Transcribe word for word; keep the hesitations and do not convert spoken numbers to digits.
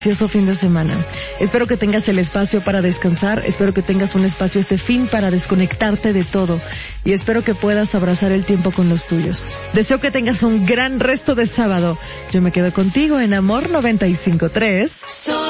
Precioso fin de semana. Espero que tengas el espacio para descansar, espero que tengas un espacio este fin para desconectarte de todo y espero que puedas abrazar el tiempo con los tuyos. Deseo que tengas un gran resto de sábado. Yo me quedo contigo en Amor noventa y cinco punto tres.